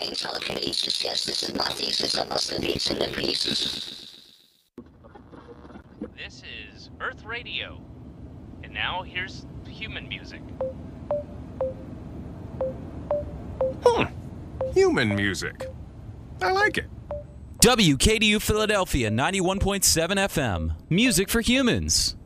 morning telekinesis. Yes, this is my thesis. I must have eaten in pieces. This is Earth Radio. And now here's human music. Human music. I like it. WKDU Philadelphia 91.7 FM. Music for humans.